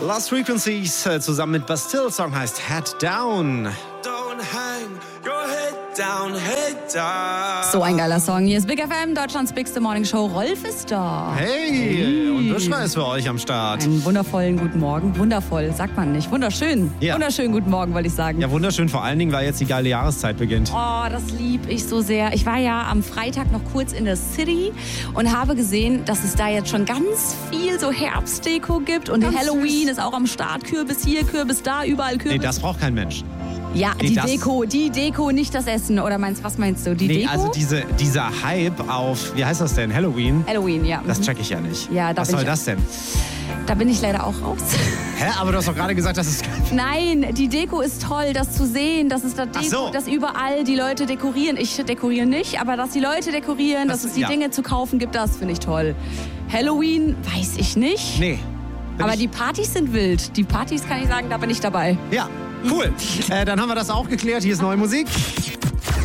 Lost Frequencies zusammen mit Bastille. Song heißt Head Down. Don't hang your head down, head down. So ein geiler Song. Hier ist Big FM, Deutschlands bigste Morning Show. Rolf ist da. Hey, und Buschra ist für euch am Start. Einen wundervollen guten Morgen. Wundervoll, sagt man nicht. Wunderschön. Ja. Wunderschönen guten Morgen, wollte ich sagen. Ja, wunderschön, vor allen Dingen, weil jetzt die geile Jahreszeit beginnt. Oh, das lieb ich so sehr. Ich war ja am Freitag noch kurz in der City und habe gesehen, dass es da jetzt schon ganz viel so Herbstdeko gibt. Und Ganz Halloween süß. ist auch am Start. Kürbis hier, Kürbis da, überall Kürbis. Nee, das braucht kein Mensch. Ja, Nee, die Deko, nicht das Essen. Oder was meinst du? Die Nee, Deko? also dieser Hype auf, wie heißt das denn, Halloween? Halloween, ja. Das check ich ja nicht. Ja, da Was bin soll ich- das denn? Da bin ich leider auch raus. Hä, aber du hast doch gerade gesagt, das ist... Nein, die Deko ist toll, das zu sehen, dass es da Ach so. dass überall die Leute dekorieren. Ich dekoriere nicht, aber dass die Leute dekorieren, dass es die ja. Dinge zu kaufen gibt, das finde ich toll. Halloween weiß ich nicht. Nee. Aber die Partys sind wild. Die Partys kann ich sagen, da bin ich dabei. Ja, cool. Dann haben wir das auch geklärt. Hier ist neue Musik.